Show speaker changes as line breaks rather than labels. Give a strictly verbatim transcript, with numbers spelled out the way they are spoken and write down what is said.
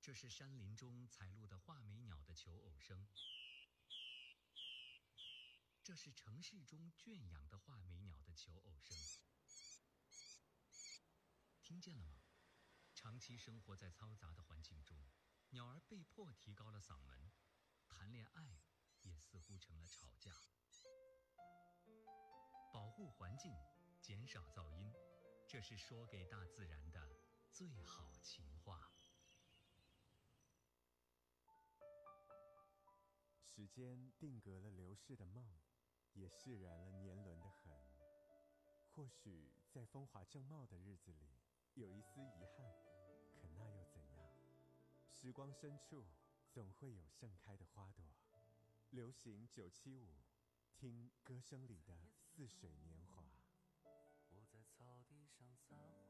这是山林中采录的画眉鸟的求偶声，这是城市中圈养的画眉鸟的求偶声。听见了吗？长期生活在嘈杂的环境中，鸟儿被迫提高了嗓门，谈恋爱也似乎成了吵架。保护环境，减少噪音，这是说给大自然的最好情话。
时间定格了流逝的梦，也释然了年轮的痕。或许在风华正茂的日子里，有一丝遗憾，可那又怎样？时光深处，总会有盛开的花朵。流行九七五，听歌声里的似水年